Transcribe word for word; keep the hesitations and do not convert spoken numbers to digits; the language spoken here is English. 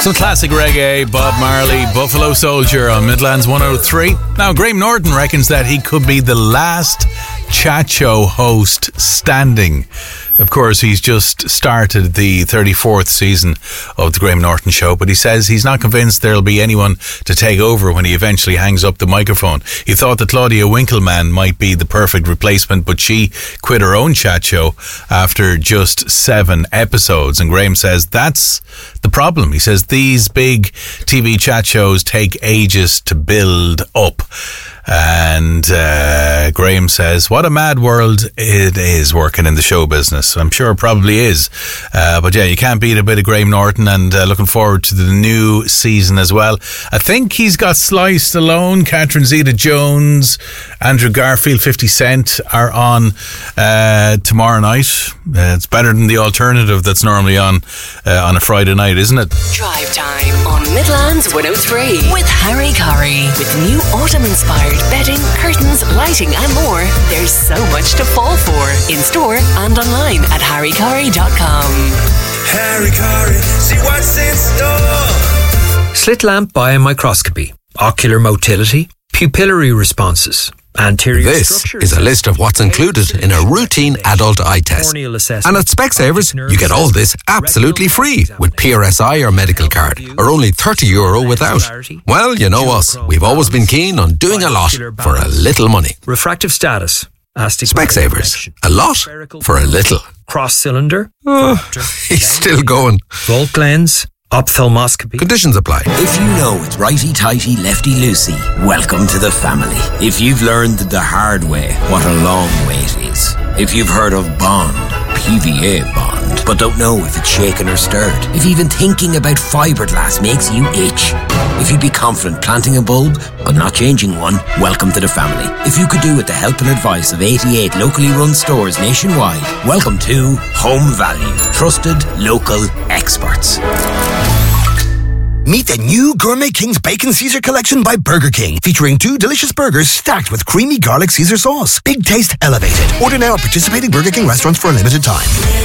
Some classic reggae, Bob Marley, Buffalo Soldier on Midlands one oh three. Now, Graham Norton reckons that he could be the last chat show host standing. Of course, he's just started the thirty-fourth season of the Graham Norton Show, but he says he's not convinced there'll be anyone to take over when he eventually hangs up the microphone. He thought that Claudia Winkleman might be the perfect replacement, but she quit her own chat show after just seven episodes. And Graham says that's the problem. He says these big T V chat shows take ages to build up. And uh, Graham says, what a mad world it is working in the show business. I'm sure it probably is. Uh, but yeah, you can't beat a bit of Graham Norton, and uh, looking forward to the new season as well. I think he's got Sly Stallone, Catherine Zeta-Jones, Andrew Garfield, fifty Cent are on uh, tomorrow night. Uh, it's better than the alternative that's normally on uh, on a Friday night, isn't it? Drive Time on Midlands one oh three with Harry Curry. With new autumn-inspired bedding, curtains, lighting and more, there's so much to fall for. In store and online at harry curry dot com. Harry Curry, see what's in store. Slit lamp biomicroscopy, ocular motility, pupillary responses. Anterior this is a list of what's included in a routine adult eye test. And at Specsavers, you get all this absolutely free with P R S I or medical card, or only thirty euro without. Well, you know us. We've always been keen on doing a lot for a little money. Refractive status. Specsavers. A lot for a little. Cross cylinder. Oh, he's still going. Volt lens. Ophthalmoscopy. Conditions apply. If you know it's righty-tighty, lefty-loosey, welcome to the family. If you've learned the hard way what a long way it is. If you've heard of Bond, P V A Bond, but don't know if it's shaken or stirred. If even thinking about fiberglass makes you itch. If you'd be confident planting a bulb, but not changing one, welcome to the family. If you could do with the help and advice of eighty-eight locally run stores nationwide, welcome to Home Value. Trusted local experts. Meet the new Gourmet King's Bacon Caesar collection by Burger King, featuring two delicious burgers stacked with creamy garlic Caesar sauce. Big taste elevated. Order now at participating Burger King restaurants for a limited time.